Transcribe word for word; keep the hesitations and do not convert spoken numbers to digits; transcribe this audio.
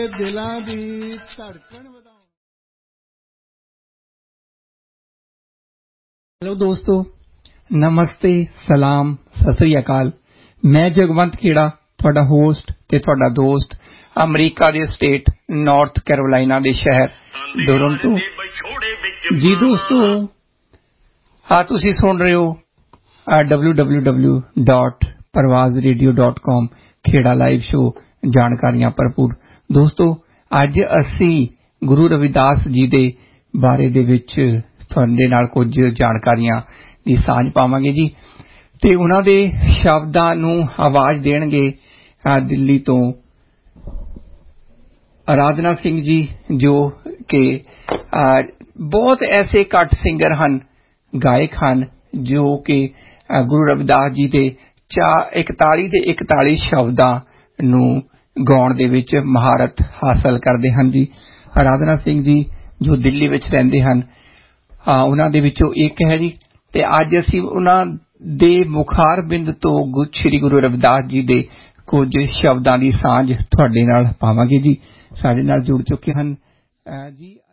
ਦਿਲਾਂ ਦੀ ਧੜਕਣ ਵਧਾਉਣ। ਹੈਲੋ ਦੋਸਤੋ, ਨਮਸਤੇ, ਸਲਾਮ, ਸਤਿ ਸ੍ਰੀ ਅਕਾਲ। ਮੈਂ ਜਗਵੰਤ ਖੇੜਾ, ਤੁਹਾਡਾ ਹੋਸਟ ਤੇ ਤੁਹਾਡਾ ਦੋਸਤ, ਅਮਰੀਕਾ ਦੇ ਸਟੇਟ ਨਾਰਥ ਕੈਰੋਲਾਈਨਾ ਦੇ ਸ਼ਹਿਰ ਟੋਰਾਂਟੋ। ਜੀ ਦੋਸਤੋ, ਹਾਂ ਤੁਸੀਂ ਸੁਣ ਰਹੇ ਹੋ ਡਬਲਿਊ ਡਬਲਿਊ ਡਬਲਿਊ ਡਾਟ ਪਰਵਾਜ਼ ਰੇਡੀਓ ਡਾਟ ਕਾਮ ਖੇੜਾ ਲਾਈਵ ਸ਼ੋ, ਜਾਣਕਾਰੀਆਂ ਭਰਪੂਰ। ਦੋਸਤੋ, ਅੱਜ ਅਸੀਂ ਗੁਰੂ ਰਵਿਦਾਸ ਜੀ ਦੇ ਬਾਰੇ ਦੇ ਵਿੱਚ ਤੁਹਾਡੇ ਨਾਲ ਕੁਝ ਜਾਣਕਾਰੀਆਂ ਦੀ ਸਾਂਝ ਪਾਵਾਂਗੇ ਜੀ, ਤੇ ਉਹਨਾਂ ਦੇ ਸ਼ਬਦਾਂ ਨੂੰ ਆਵਾਜ਼ ਦੇਣਗੇ ਦਿੱਲੀ ਤੋਂ ਅਰਾਧਨਾ ਸਿੰਘ ਜੀ, ਜੋ ਕਿ ਬਹੁਤ ਐਸੇ ਘੱਟ ਸਿੰਗਰ ਹਨ, ਗਾਇਕ ਹਨ, ਜੋ ਕਿ ਗੁਰੂ ਰਵਿਦਾਸ ਜੀ ਦੇ ਚਾ ਇਕਤਾਲੀ ਦੇ ਇਕਤਾਲੀ ਸ਼ਬਦਾਂ ਨੂੰ ਗਾਉਣ ਦੇ ਵਿੱਚ ਮਹਾਰਤ ਹਾਸਲ ਕਰਦੇ ਹਨ ਜੀ। ਅਰਾਧਨਾ ਸਿੰਘ ਜੀ ਜੋ ਦਿੱਲੀ ਵਿੱਚ ਰਹਿੰਦੇ ਹਨ, ਉਹਨਾਂ ਦੇ ਵਿੱਚੋਂ ਇੱਕ ਹੈ ਜੀ। ਤੇ ਅੱਜ ਅਸੀਂ ਉਹਨਾਂ ਦੇ ਮੁਖਾਰ ਬਿੰਦ ਤੋਂ ਸ੍ਰੀ ਗੁਰੂ ਰਵਿਦਾਸ ਜੀ ਦੇ ਕੁਝ ਸ਼ਬਦਾਂ ਦੀ ਸਾਂਝ ਤੁਹਾਡੇ ਨਾਲ ਪਾਵਾਂਗੇ ਜੀ। ਸਾਡੇ ਨਾਲ ਜੁੜ ਚੁੱਕੇ ਹਨ ਜੀ